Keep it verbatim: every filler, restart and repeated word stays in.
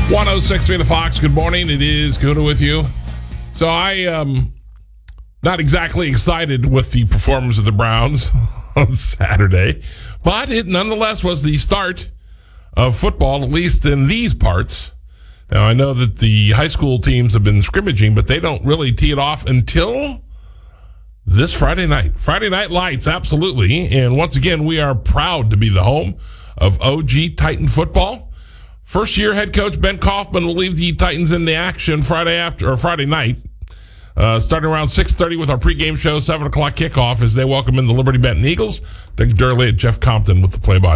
one oh six point three The Fox. Good morning. It is Kahuna with you. So I um not exactly excited with the performance of the Browns on Saturday, but it nonetheless was the start of football, at least in these parts. Now, I know that the high school teams have been scrimmaging, but they don't really tee it off until this Friday night. Friday Night Lights, absolutely. And once again, we are proud to be the home of O G Titan football. First year head coach Ben Kaufman will leave the Titans in the action Friday after or Friday night, uh, starting around six thirty with our pregame show, seven o'clock kickoff as they welcome in the Liberty Benton Eagles. Doug Durley and Jeff Compton with the play-by.